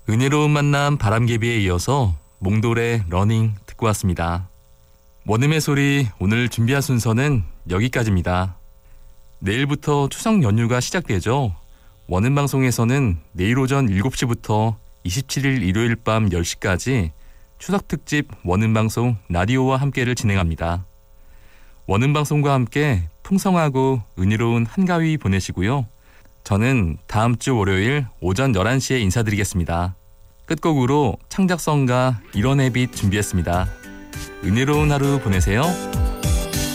은혜로운 만남 바람개비에 이어서 몽돌의 러닝 듣고 왔습니다. 원음의 소리 오늘 준비한 순서는 여기까지입니다. 내일부터 추석 연휴가 시작되죠. 원음 방송에서는 내일 오전 7시부터 27일 일요일 밤 10시까지 추석 특집 원음 방송 라디오와 함께를 진행합니다. 원음 방송과 함께 풍성하고 은혜로운 한가위 보내시고요. 저는 다음 주 월요일 오전 11시에 인사드리겠습니다. 끝곡으로 창작성가 이런 햇빛 준비했습니다. 은혜로운 하루 보내세요.